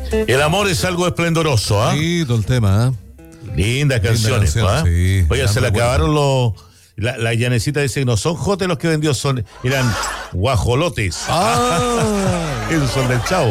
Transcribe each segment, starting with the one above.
El amor es algo esplendoroso, ¿ah? Sí, todo el tema, Lindas canciones, canción, ¿eh? sí. Oye, se le acabaron los... La llanecita dice que no son jotes los que vendió, eran guajolotes. Esos son del Chavo.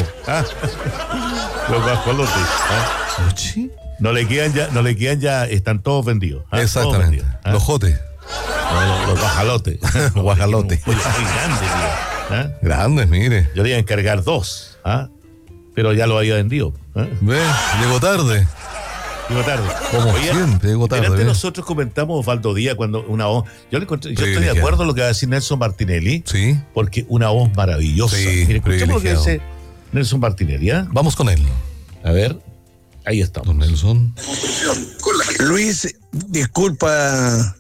Los guajolotes. ¿Sí? No le quedan ya, están todos vendidos. Exactamente. Todos vendidos, Los jotes. Los guajalotes. Guajalotes. Muy grandes, Grandes, mire. Yo le iba a encargar 2, pero ya lo había vendido. Ve, llegó tarde. Llegó tarde. Como siempre, llegó tarde. Delante nosotros comentamos Osvaldo Díaz cuando una voz. Yo estoy de acuerdo con lo que va a decir Nelson Martinelli. Sí. Porque una voz maravillosa. Sí, Mire, escuchemos lo que dice Nelson Martinelli. Vamos con él. A ver, ahí estamos. Don Nelson. Luis, disculpa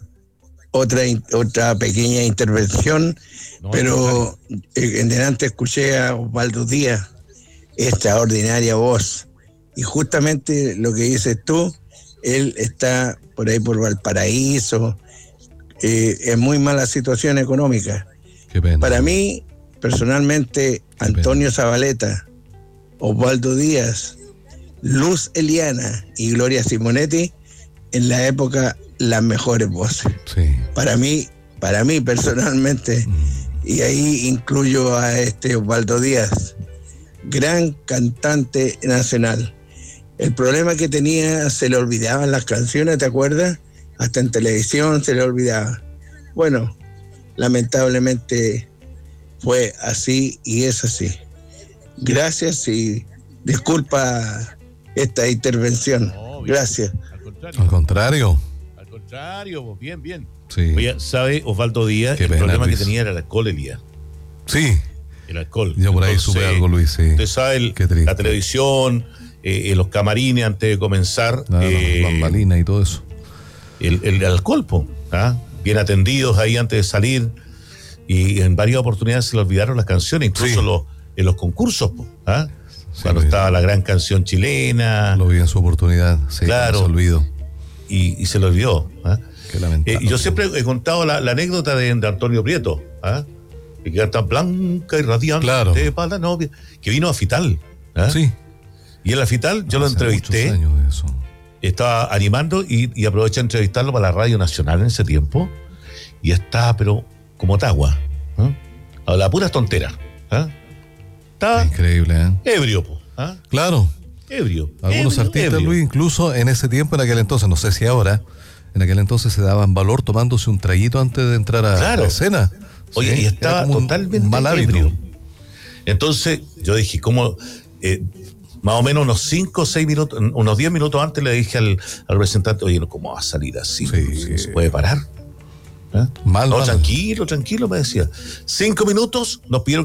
otra pequeña intervención, pero en delante escuché a Osvaldo Díaz, extraordinaria voz. Y justamente lo que dices tú, él está por ahí por Valparaíso, en muy mala situación económica. Qué pena. Para mí, personalmente, Antonio Zabaleta, Osvaldo Díaz, Luz Eliana y Gloria Simonetti, en la época, las mejores voces. Sí. Para mí personalmente, y ahí incluyo a Osvaldo Díaz, gran cantante nacional. El problema que tenía, se le olvidaban las canciones, ¿te acuerdas? Hasta en televisión se le olvidaba. Bueno, lamentablemente fue así y es así. Gracias y disculpa esta intervención. Gracias. Al contrario. Al contrario, bien, bien. Sí. Oye, ¿sabe Osvaldo Díaz? El problema que tenía era el alcohol, Elías. Sí. El alcohol. Yo por ahí supe algo, Luis, sí. Usted sabe, la televisión, los camarines antes de comenzar. Bambalina y todo eso. El alcohol, bien atendidos ahí antes de salir. Y en varias oportunidades se le olvidaron las canciones, incluso en los concursos, cuando estaba la gran canción chilena. Lo vi en su oportunidad, sí, claro. Se olvidó. Y se le olvidó. Qué lamentable. Yo siempre he contado la anécdota de Antonio Prieto, que queda tan blanca y radiante, claro, para la novia, que vino a Fital. Sí. Y en la Fital yo lo entrevisté. Muchos años de eso. Estaba animando y aproveché a entrevistarlo para la Radio Nacional en ese tiempo. Y estaba, pero como tagua. A la pura tontera. Estaba increíble, ebrio, Claro. Ebrio. Algunos artistas, Luis, incluso en ese tiempo, en aquel entonces, no sé si ahora, en aquel entonces se daban valor tomándose un traguito antes de entrar a la escena. Oye, sí, y estaba totalmente mal ebrio. Entonces, yo dije, ¿cómo? Más o menos unos 5 o 6 minutos, unos 10 minutos antes le dije al representante, oye, ¿cómo va a salir así? Sí. ¿No se puede parar? Mal. Tranquilo, me decía. 5 minutos, nos pidieron